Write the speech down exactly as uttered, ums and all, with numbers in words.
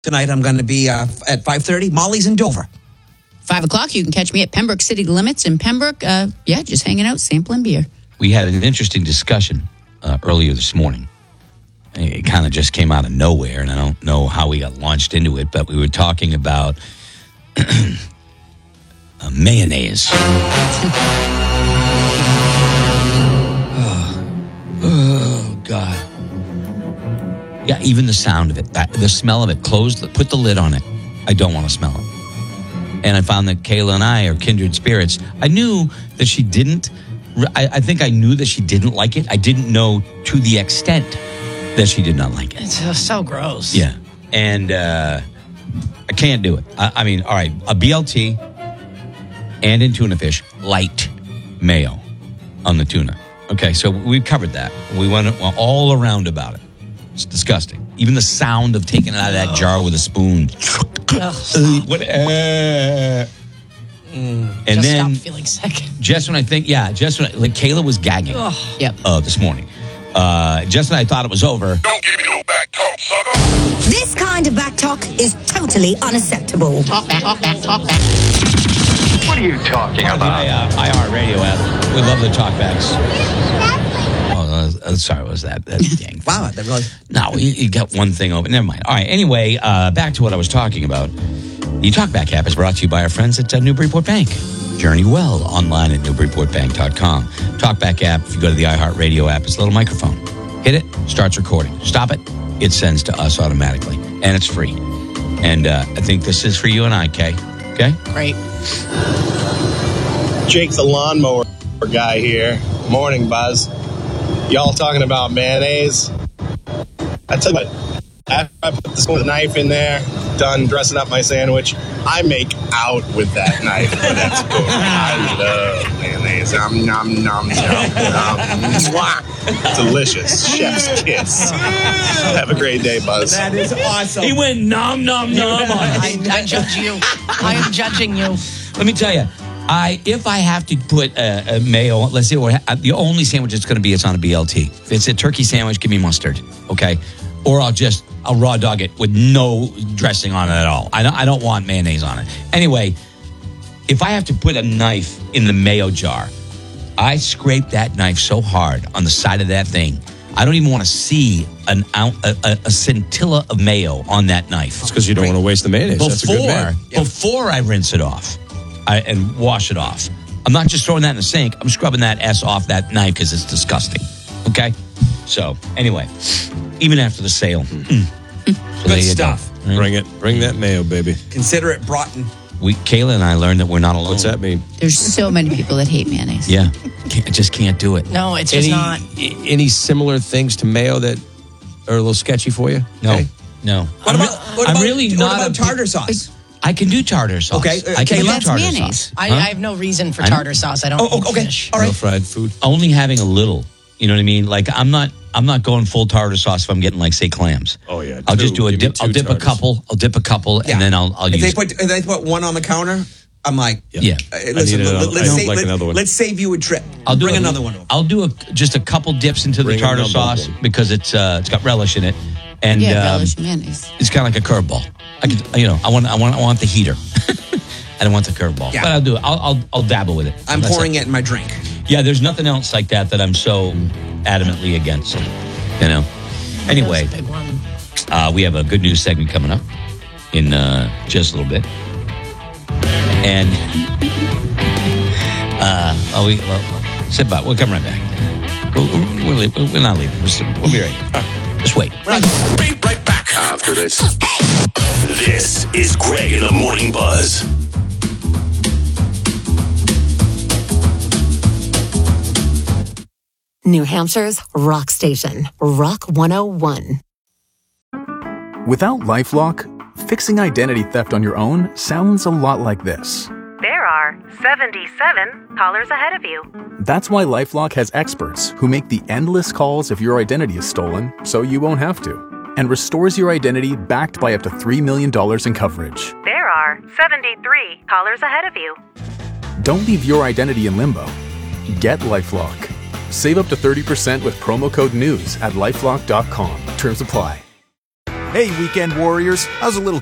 Tonight I'm going to be uh, at five thirty. Molly's in Dover. Five o'clock, you can catch me at Pembroke City Limits in Pembroke. Uh, yeah, just hanging out, sampling beer. We had an interesting discussion uh, earlier this morning. It kind of just came out of nowhere, and I don't know how we got launched into it, but we were talking about uh, mayonnaise. oh, oh, God. Yeah, even the sound of it, that, the smell of it, close, the, put the lid on it. I don't want to smell it. And I found that Kayla and I are kindred spirits. I knew that she didn't, I, I think I knew that she didn't like it. I didn't know to the extent that she did not like it. It's uh, so gross. Yeah. And uh, I can't do it. I, I mean, all right, a B L T and in tuna fish, light mayo on the tuna. Okay, so we've covered that. We went all around about it. It's disgusting. Even the sound of taking it out of that jar with a spoon. what, uh, Mm. And just then stop feeling sick. Just when I think, yeah, just when I, like Kayla was gagging. Ugh. Yep. Uh, this morning. Uh, just when I thought it was over. Don't give me no back talk, sucker. This kind of back talk is totally unacceptable. Talk back, talk back, talk back. What are you talking The about? uh, iHeartRadio app. We love the talkbacks. Oh, uh, sorry, what was that? That dang. Wow, that really... No, you, you got one thing open. Never mind. All right. Anyway, uh, back to what I was talking about. The TalkBack app is brought to you by our friends at uh, Newburyport Bank. Journey well online at newburyport bank dot com. TalkBack app, if you go to the iHeartRadio app, it's a little microphone. Hit it, starts recording. Stop it, it sends to us automatically. And it's free. And uh, I think this is for you and I, Kay. Okay? Great. Jake the lawnmower guy here. Morning, Buzz. Y'all talking about mayonnaise? I tell you what, after I put this with a knife in there, done dressing up my sandwich, I make out with that knife. That's good. I love mayonnaise. Nom, nom, nom, nom, nom. Mwah. Delicious. Chef's kiss. Have a great day, Buzz. That is awesome. He went nom, nom, nom on I, I judge you. I am judging you. Let me tell you, I if I have to put a, a mayo, let's say or the only sandwich it's going to be is on a B L T. If it's a turkey sandwich, give me mustard, okay? Or I'll just I'll raw dog it with no dressing on it at all. I don't I don't want mayonnaise on it. Anyway, if I have to put a knife in the mayo jar, I scrape that knife so hard on the side of that thing, I don't even want to see an a, a, a scintilla of mayo on that knife. It's because you don't want to waste the mayonnaise. Before, That's a good man. before I rinse it off I, and wash it off. I'm not just throwing that in the sink. I'm scrubbing that S off that knife because it's disgusting. Okay? So, anyway, even after the sale. Mm. So there Good you stuff. go. Right? Bring it. Bring that mayo, baby. Consider it brought in. We, Kayla and I learned that we're not alone. What's that mean? There's so many people that hate mayonnaise. Yeah. Can't, I just can't do it. No, it's just Any not. any similar things to mayo that are a little sketchy for you? No. Okay. No. What I'm, about, re- what I'm about, really what not about a, tartar sauce? I can do tartar sauce. Okay, uh, I can Kayla? do That's tartar mayonnaise. sauce. I, Huh? I have no reason for I know. tartar sauce. I don't Oh, eat okay. fish. All right. Real fried food. Only having a little. You know what I mean? Like I'm not I'm not going full tartar sauce if I'm getting like say clams. Oh, yeah, I'll two. just do a Give me dip. two I'll dip tartars. a couple. I'll dip a couple, Yeah. and then I'll I'll If use. they put if they put one on the counter, I'm like, Yeah. uh, listen, I need let, another- let's, I save, like let, another one. let's save you a trip. I'll do Bring a- another one over. I'll do a just a couple dips into Bring the tartar another sauce one. because it's uh it's got relish in it, and Yeah, um, relish mayonnaise. it's kind of like a curveball. I could, you know, I want I want I want the heater. I don't want the curveball, Yeah. but I'll do it. I'll I'll, I'll dabble with it. I'm That's pouring it in my drink. Yeah, there's nothing else like that that I'm so adamantly against. You know. Anyway, That's a big one. uh, we have a good news segment coming up in uh, just a little bit, and uh, oh, we well, sit back. We'll come right back. We'll, we'll, leave. We're not leaving. We'll, we'll be right. Just wait. Be right back after this. This is Greg in the Morning Buzz. New Hampshire's rock station, Rock one oh one. Without LifeLock, fixing identity theft on your own sounds a lot like this. There are seventy-seven callers ahead of you. That's why LifeLock has experts who make the endless calls if your identity is stolen, so you won't have to, and restores your identity backed by up to three million dollars in coverage. There are seventy-three callers ahead of you. Don't leave your identity in limbo. Get LifeLock. Save up to thirty percent with promo code NEWS at lifelock dot com. Terms apply. Hey, weekend warriors, how's a little